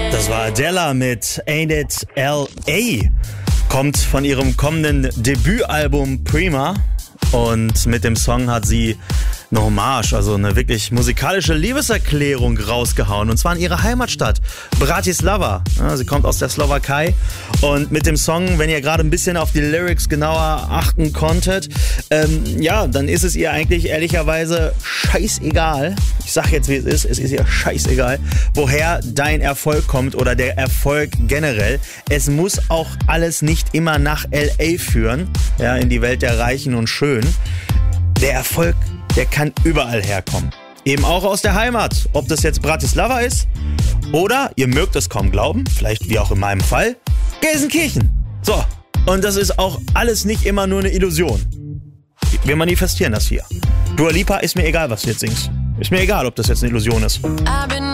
Das war Adele mit Ain't It L.A. Kommt von ihrem kommenden Debütalbum Prima. Und mit dem Song hat sie eine Hommage, also eine wirklich musikalische Liebeserklärung rausgehauen. Und zwar in ihre Heimatstadt, Bratislava. Ja, sie kommt aus der Slowakei. Und mit dem Song, wenn ihr gerade ein bisschen auf die Lyrics genauer achten konntet, dann ist es ihr eigentlich ehrlicherweise scheißegal. Ich sag jetzt, wie es ist ihr scheißegal, woher dein Erfolg kommt oder der Erfolg generell. Es muss auch alles nicht immer nach L.A. führen, ja, in die Welt der Reichen und Schönen. Der Erfolg, der kann überall herkommen. Eben auch aus der Heimat. Ob das jetzt Bratislava ist oder, ihr mögt es kaum glauben, vielleicht wie auch in meinem Fall, Gelsenkirchen. So, und das ist auch alles nicht immer nur eine Illusion. Wir manifestieren das hier. Dua Lipa, ist mir egal, was du jetzt singst. Ist mir egal, ob das jetzt eine Illusion ist.